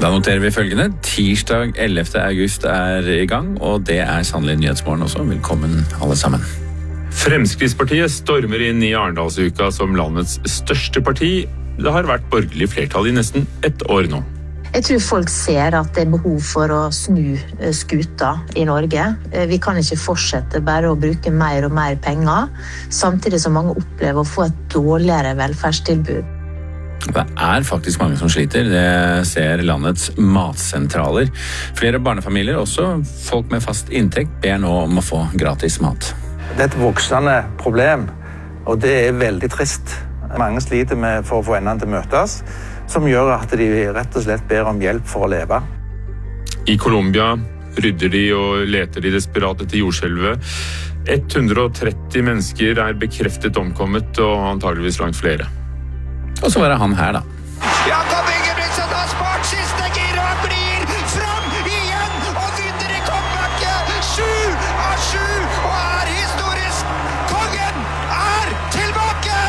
Da noterer vi følgende. Tirsdag 11. august i gang, og det sannelig Nyhetsmorgen også. Velkommen alle sammen. Fremskrittspartiet stormer inn i Arendalsuka som landets største parti. Det har vært borgerlig flertall i nesten ett år nå. Jeg tror folk ser at det behov for å snu skuta i Norge. Vi kan ikke fortsette bare å bruke mer og mer penger, samtidig som mange opplever å få et dårligere velferdstilbud. Det faktisk mange som sliter, det ser landets matsentraler. Flere barnefamilier, også folk med fast inntekt, ber nå om å få gratis mat. Det et voksende problem, og det veldig trist. Mange sliter for å få endene til å møtes, som gjør at de rett og slett ber om hjelp for å leve. I Colombia rydder de og leter de desperat etter jordskjelvet. 130 mennesker bekreftet omkommet, og antageligvis langt flere. Og så det han her da. Jakob Ingebrigtsen har spart siste gir og blir fram igjen og vinner i comebacket. 7 av 7 og historisk. Kongen tilbake!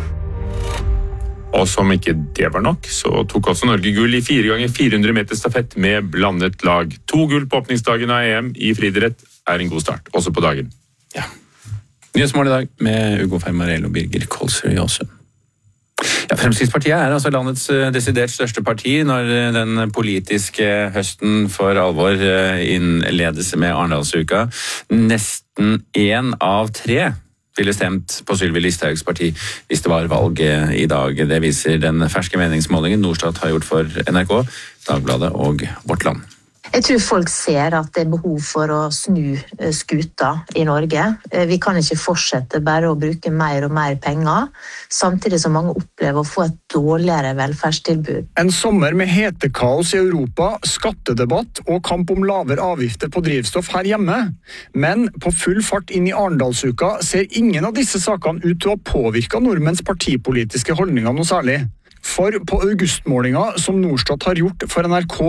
Og som ikke det var nok, så tok også Norge gull i 4x400 meter stafett med blandet lag. 2 gull på åpningsdagen av EM i friidrett en god start, også på dagen. Ja. Nyhetsmorgen i dag med Ugo Fermarell og Birger Kolsrud Jåsund. Ja, Fremskrittspartiet altså landets desidert største parti når den politiske høsten for alvor innledes med Arendalsuka. Nesten 1 av 3 ville stemt på Sylvi Listhaugs parti hvis det var valg i dag. Det viser den ferske meningsmålingen Norstat har gjort for NRK, Dagbladet og Vårt Land. Jeg tror folk ser at det behov for å snu skuta i Norge. Vi kan ikke fortsette bare å bruke mer og mer penger, samtidig som mange opplever å få et dårligere velferdstilbud. En sommer med hetekaos i Europa, skattedebatt og kamp om lavere avgifter på drivstoff her hjemme. Men på full fart inn i Arendalsuka ser ingen av disse sakene ut til å påvirke nordmenns partipolitiske holdninger noe særlig. For på augustmålinga som Norstat har gjort for NRK